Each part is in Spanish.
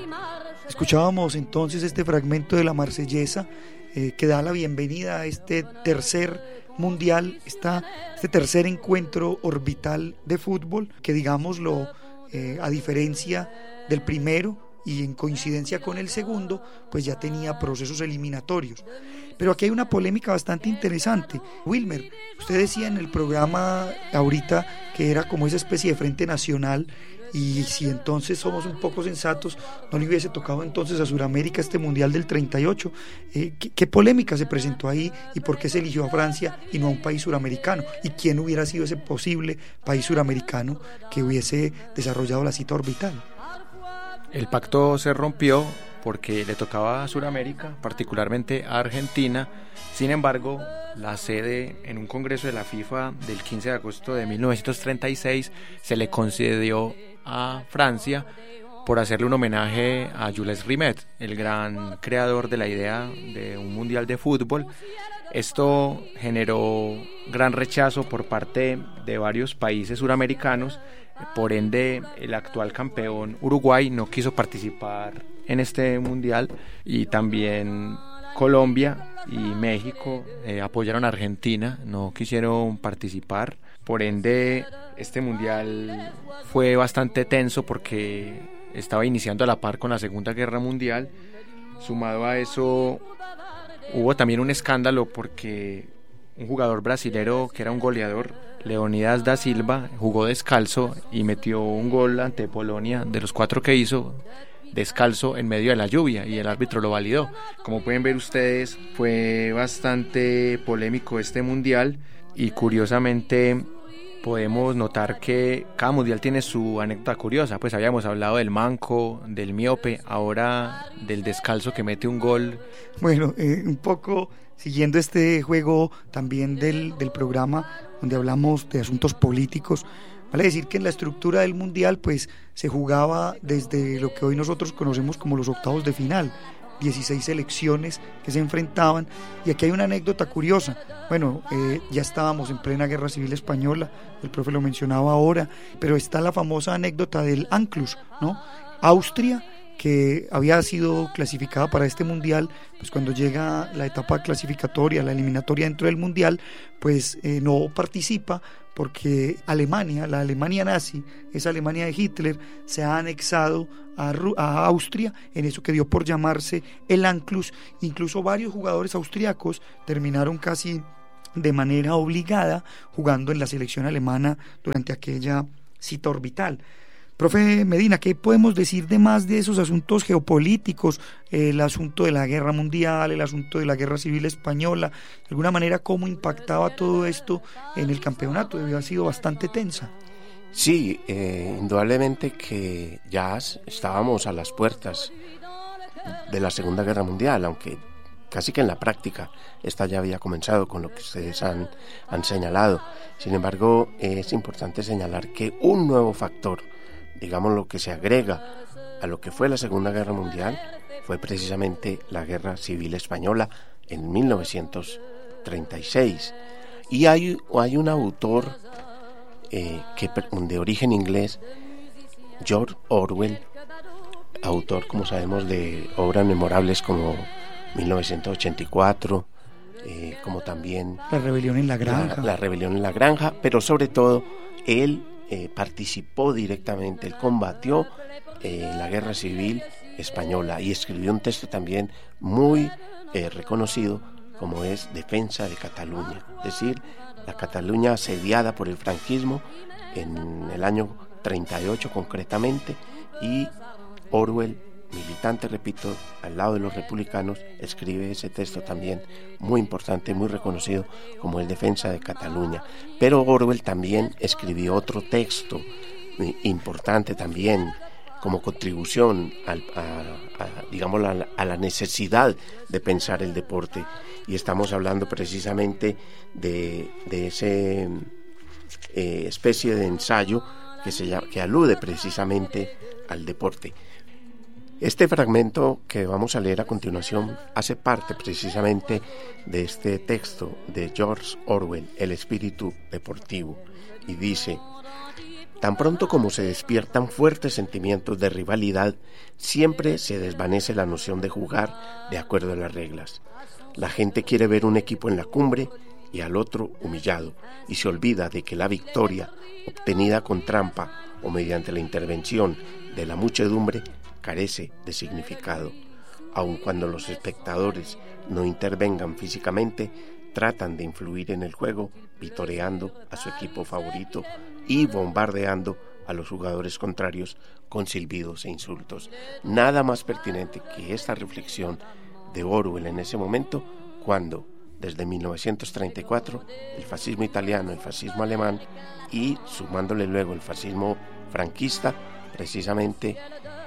Escuchábamos entonces este fragmento de la Marsellesa que da la bienvenida a este tercer mundial, este tercer encuentro orbital de fútbol, que digámoslo, a diferencia del primero y en coincidencia con el segundo, pues ya tenía procesos eliminatorios. Pero aquí hay una polémica bastante interesante. Wilmer, usted decía en el programa ahorita que era como esa especie de frente nacional, y si entonces somos un poco sensatos, no le hubiese tocado entonces a Sudamérica este Mundial del 38. ¿Qué polémica se presentó ahí y por qué se eligió a Francia y no a un país suramericano? ¿Y quién hubiera sido ese posible país suramericano que hubiese desarrollado la cita orbital? El pacto se rompió porque le tocaba a Sudamérica, particularmente a Argentina. Sin embargo, la sede en un congreso de la FIFA del 15 de agosto de 1936 se le concedió a Francia por hacerle un homenaje a Jules Rimet, el gran creador de la idea de un mundial de fútbol. Esto generó gran rechazo por parte de varios países suramericanos. Por ende, el actual campeón Uruguay no quiso participar en este mundial, y también Colombia y México apoyaron a Argentina, no quisieron participar. Por ende, este mundial fue bastante tenso porque estaba iniciando a la par con la Segunda Guerra Mundial. Sumado a eso, hubo también un escándalo porque un jugador brasilero que era un goleador, Leonidas da Silva, jugó descalzo y metió un gol ante Polonia, de los 4 que hizo, descalzo en medio de la lluvia, y el árbitro lo validó. Como pueden ver ustedes, fue bastante polémico este mundial, y curiosamente podemos notar que cada mundial tiene su anécdota curiosa. Pues habíamos hablado del manco, del miope, ahora del descalzo que mete un gol. Bueno, un poco siguiendo este juego también del programa, donde hablamos de asuntos políticos, vale decir que en la estructura del mundial pues se jugaba desde lo que hoy nosotros conocemos como los octavos de final, 16 selecciones que se enfrentaban. Y aquí hay una anécdota curiosa. Bueno, ya estábamos en plena Guerra Civil Española, el profe lo mencionaba ahora, pero está la famosa anécdota del Anclus, ¿no? Austria, que había sido clasificada para este mundial, pues cuando llega la etapa clasificatoria, la eliminatoria dentro del mundial, pues no participa porque Alemania, la Alemania nazi, esa Alemania de Hitler, se ha anexado a Austria en eso que dio por llamarse el Anclus. Incluso varios jugadores austriacos terminaron casi de manera obligada jugando en la selección alemana durante aquella cita orbital. Profe Medina, ¿qué podemos decir de más de esos asuntos geopolíticos, el asunto de la guerra mundial, el asunto de la guerra civil española? De alguna manera, ¿cómo impactaba todo esto en el campeonato? Debió haber sido bastante tensa. Sí, indudablemente que ya estábamos a las puertas de la Segunda Guerra Mundial, aunque casi que en la práctica esta ya había comenzado con lo que ustedes han señalado. Sin embargo, es importante señalar que un nuevo factor, digamos lo que se agrega a lo que fue la Segunda Guerra Mundial, fue precisamente la Guerra Civil Española en 1936. Y hay un autor de origen inglés, George Orwell, autor, como sabemos, de obras memorables como 1984, como también La rebelión en la granja. La rebelión en la granja, pero sobre todo él participó directamente, él combatió la guerra civil española y escribió un texto también muy reconocido, como es Defensa de Cataluña, es decir, la Cataluña asediada por el franquismo en el año 38 concretamente, y Orwell, militante, repito, al lado de los republicanos, escribe ese texto también muy importante, muy reconocido como el Defensa de Cataluña. Pero Orwell también escribió otro texto importante también como contribución a la necesidad de pensar el deporte, y estamos hablando precisamente de ese especie de ensayo que alude precisamente al deporte. Este fragmento que vamos a leer a continuación hace parte precisamente de este texto de George Orwell, El espíritu deportivo, y dice: Tan pronto como se despiertan fuertes sentimientos de rivalidad, siempre se desvanece la noción de jugar de acuerdo a las reglas. La gente quiere ver un equipo en la cumbre y al otro humillado, y se olvida de que la victoria, obtenida con trampa o mediante la intervención de la muchedumbre, carece de significado. Aun cuando los espectadores no intervengan físicamente, tratan de influir en el juego, vitoreando a su equipo favorito y bombardeando a los jugadores contrarios con silbidos e insultos. Nada más pertinente que esta reflexión de Orwell en ese momento, cuando desde 1934 el fascismo italiano, el fascismo alemán y sumándole luego el fascismo franquista, precisamente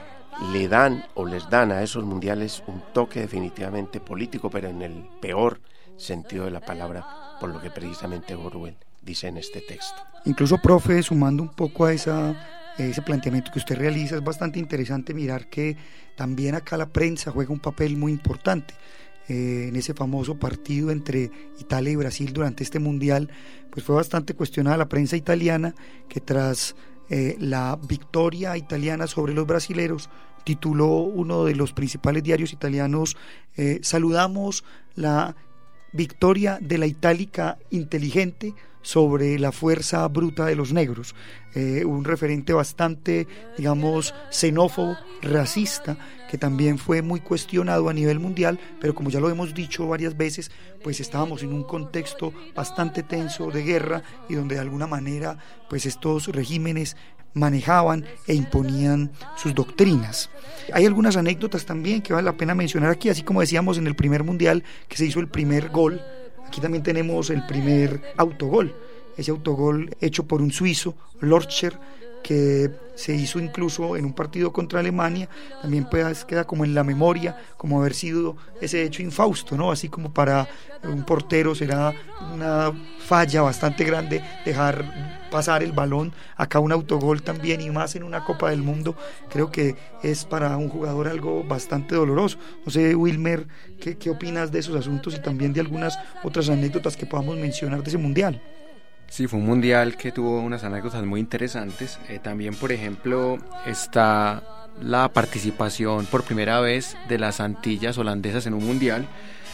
le dan o les dan a esos mundiales un toque definitivamente político, pero en el peor sentido de la palabra, por lo que precisamente Orwell dice en este texto. Incluso, profe, sumando un poco a ese planteamiento que usted realiza, es bastante interesante mirar que también acá la prensa juega un papel muy importante. En ese famoso partido entre Italia y Brasil durante este mundial, pues fue bastante cuestionada la prensa italiana, que tras la victoria italiana sobre los brasileros, tituló uno de los principales diarios italianos: saludamos la victoria de la itálica inteligente sobre la fuerza bruta de los negros. Un referente bastante, digamos, xenófobo, racista, que también fue muy cuestionado a nivel mundial, pero como ya lo hemos dicho varias veces, pues estábamos en un contexto bastante tenso de guerra y donde de alguna manera pues estos regímenes manejaban e imponían sus doctrinas. Hay algunas anécdotas también que vale la pena mencionar aquí, así como decíamos en el primer mundial que se hizo el primer gol. Aquí también tenemos el primer autogol, ese autogol hecho por un suizo, Lorcher, que se hizo incluso en un partido contra Alemania. También pues queda como en la memoria, como haber sido ese hecho infausto, ¿no? Así como para un portero será una falla bastante grande dejar pasar el balón. Acá un autogol también, y más en una Copa del Mundo, creo que es para un jugador algo bastante doloroso. No sé, Wilmer, ¿qué opinas de esos asuntos y también de algunas otras anécdotas que podamos mencionar de ese mundial? Sí, fue un mundial que tuvo unas anécdotas muy interesantes. También, por ejemplo, está la participación por primera vez de las Antillas holandesas en un mundial,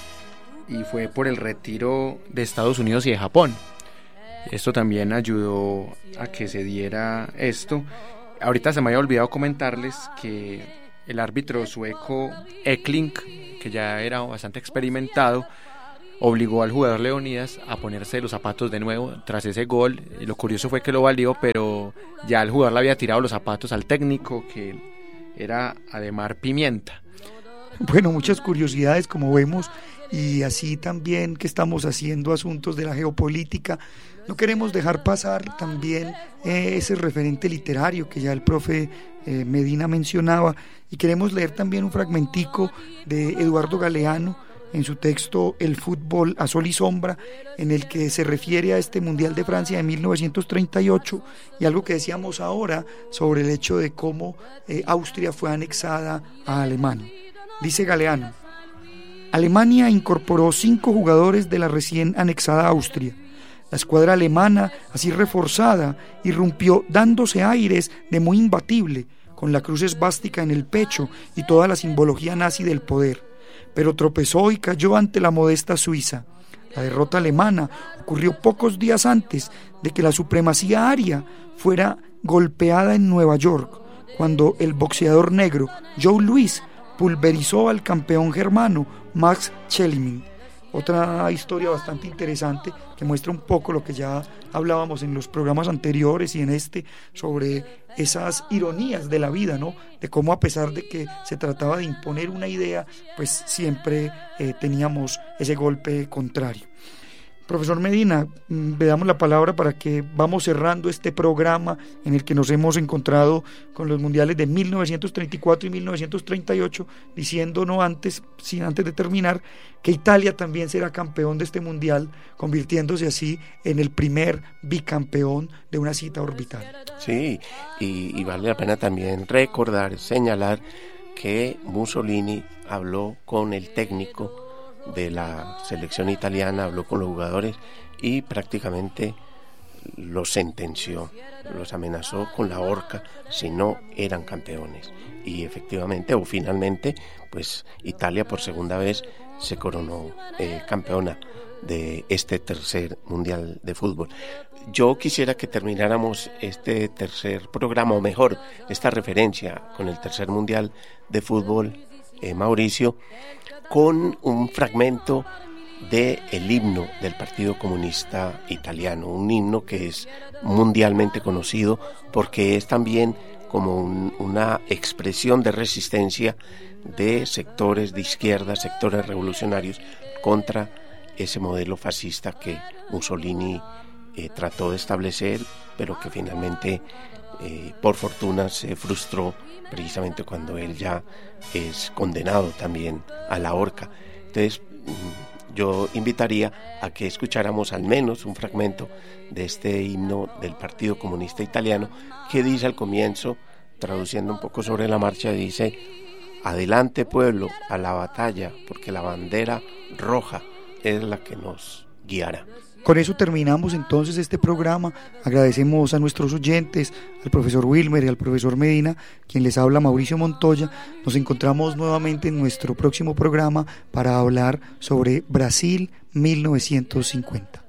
y fue por el retiro de Estados Unidos y de Japón. Esto también ayudó a que se diera esto. Ahorita se me había olvidado comentarles que el árbitro sueco Eklink, que ya era bastante experimentado, obligó al jugador Leonidas a ponerse los zapatos de nuevo tras ese gol. Y lo curioso fue que lo valió, pero ya el jugador le había tirado los zapatos al técnico, que era Ademar Pimienta. Bueno, muchas curiosidades, como vemos, y así también que estamos haciendo asuntos de la geopolítica, no queremos dejar pasar también ese referente literario que ya el profe Medina mencionaba, y queremos leer también un fragmentico de Eduardo Galeano en su texto El fútbol a sol y sombra, en el que se refiere a este Mundial de Francia de 1938 y algo que decíamos ahora sobre el hecho de cómo Austria fue anexada a Alemania. Dice Galeano: Alemania incorporó 5 jugadores de la recién anexada Austria. La escuadra alemana, así reforzada, irrumpió dándose aires de muy imbatible, con la cruz esvástica en el pecho y toda la simbología nazi del poder. Pero tropezó y cayó ante la modesta Suiza. La derrota alemana ocurrió pocos días antes de que la supremacía aria fuera golpeada en Nueva York, cuando el boxeador negro Joe Louis pulverizó al campeón germano Max Schelling. Otra historia bastante interesante que muestra un poco lo que ya hablábamos en los programas anteriores y en este, sobre esas ironías de la vida, ¿no? De cómo, a pesar de que se trataba de imponer una idea, pues siempre teníamos ese golpe contrario. Profesor Medina, le damos la palabra para que vamos cerrando este programa en el que nos hemos encontrado con los mundiales de 1934 y 1938, diciéndonos antes de terminar, que Italia también será campeón de este mundial, convirtiéndose así en el primer bicampeón de una cita orbital. Sí, y vale la pena también recordar, señalar que Mussolini habló con el técnico de la selección italiana, habló con los jugadores y prácticamente los sentenció, los amenazó con la horca si no eran campeones. Y efectivamente, o finalmente, pues Italia por segunda vez se coronó campeona de este tercer mundial de fútbol. Yo quisiera que termináramos este tercer programa, o mejor, esta referencia con el tercer mundial de fútbol, Mauricio, con un fragmento del himno del Partido Comunista Italiano, un himno que es mundialmente conocido porque es también como una expresión de resistencia de sectores de izquierda, sectores revolucionarios contra ese modelo fascista que Mussolini trató de establecer, pero que finalmente por fortuna se frustró precisamente cuando él ya es condenado también a la horca. Entonces yo invitaría a que escucháramos al menos un fragmento de este himno del Partido Comunista Italiano, que dice al comienzo, traduciendo un poco sobre la marcha, dice: adelante pueblo, a la batalla, porque la bandera roja es la que nos guiará. Con eso terminamos entonces este programa. Agradecemos a nuestros oyentes, al profesor Wilmer y al profesor Medina, quien les habla Mauricio Montoya. Nos encontramos nuevamente en nuestro próximo programa para hablar sobre Brasil 1950.